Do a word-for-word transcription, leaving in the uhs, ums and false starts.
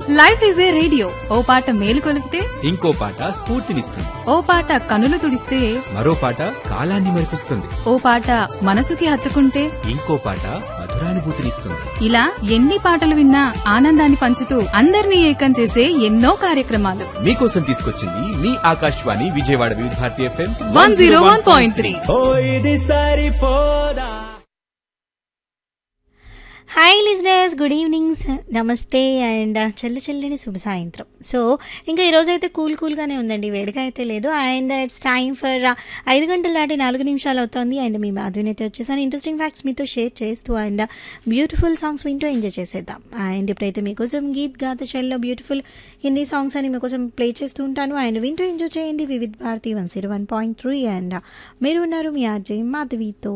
Life is a radio, ఓ పాట మేలు కొలిపితే ఇంకో పాట స్ఫూర్తినిస్తుంది. ఓ పాట కనులు తుడిస్తే మరో పాట కాలాన్ని మరిపిస్తుంది. ఓ పాట మనసుకి హత్తుకుంటే ఇంకో పాట మధురానుభూతినిస్తుంది. ఇలా ఎన్ని పాటలు విన్నా ఆనందాన్ని పంచుతూ అందరినీ ఏకం చేసే ఎన్నో కార్యక్రమాలు మీకోసం తీసుకొచ్చింది మీ ఆకాశవాణి విజయవాడ వివిధ Bharati FM one zero one point three. Hi listeners, good evenings, నమస్తే అండ్ చల్ల చల్లని శుభ సాయంత్రం. సో ఇంకా ఈరోజు అయితే కూల్ కూల్గానే ఉందండి, వేడిగా అయితే లేదు. అండ్ ఇట్స్ టైమ్ ఫర్ ఐదు గంటల దాటి నాలుగు నిమిషాలు అవుతుంది. అండ్ మీ మాధుని అయితే వచ్చేసాను ఇంట్రెస్టింగ్ ఫ్యాక్ట్స్ మీతో షేర్ చేస్తూ అండ్ బ్యూటిఫుల్ సాంగ్స్ వింటూ ఎంజాయ్ చేసేద్దాం. అండ్ ఇప్పుడైతే మీకోసం గీత్ గాత శైలిలో బ్యూటిఫుల్ హిందీ సాంగ్స్ అని మీకోసం ప్లే చేస్తూ ఉంటాను. అండ్ వింటూ ఎంజాయ్ చేయండి వివిధ Bharati one zero one point three. And మీరు ఉన్నారు మీ ఆర్జే మాధవితో.